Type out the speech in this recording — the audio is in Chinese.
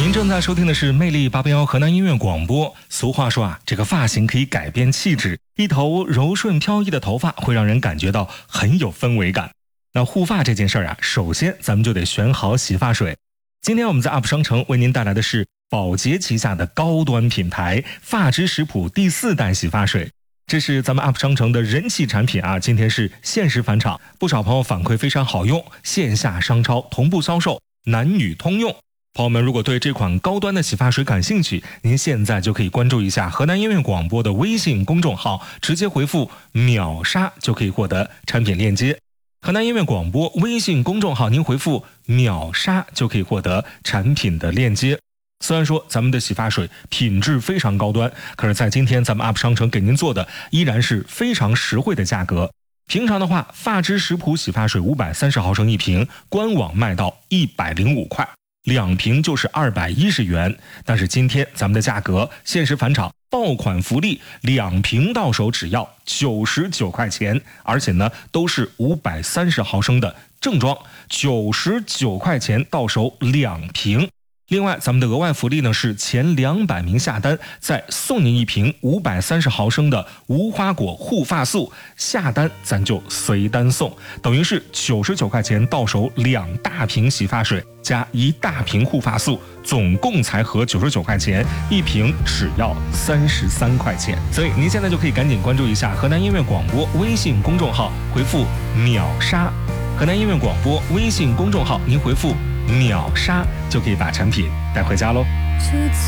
您正在收听的是魅力881河南音乐广播。俗话说啊，这个发型可以改变气质，一头柔顺飘逸的头发会让人感觉到很有氛围感。那护发这件事儿啊，首先咱们就得选好洗发水。今天我们在 UP 商城为您带来的是宝洁旗下的高端品牌发之食谱第4代洗发水。这是咱们 UP 商城的人气产品啊，今天是限时返场，不少朋友反馈非常好用，线下商超同步销售，男女通用。朋友们如果对这款高端的洗发水感兴趣，您现在就可以关注一下河南音乐广播的微信公众号，直接回复秒杀就可以获得产品链接。河南音乐广播微信公众号，您回复秒杀就可以获得产品的链接。虽然说咱们的洗发水品质非常高端，可是在今天咱们 UP 商城给您做的依然是非常实惠的价格。平常的话，发之食谱洗发水530毫升一瓶，官网卖到105块，2瓶就是210元。但是今天咱们的价格限时返场，爆款福利，2瓶到手只要99块钱，而且呢都是530毫升的正装，99块钱到手2瓶。另外咱们的额外福利呢是前200名下单再送您一瓶530毫升的无花果护发素，下单咱就随单送，等于是99块钱到手2大瓶洗发水加1大瓶护发素，总共才合99块钱，一瓶只要33块钱。所以您现在就可以赶紧关注一下河南音乐广播微信公众号，回复秒杀。河南音乐广播微信公众号，您回复秒杀就可以把产品带回家喽。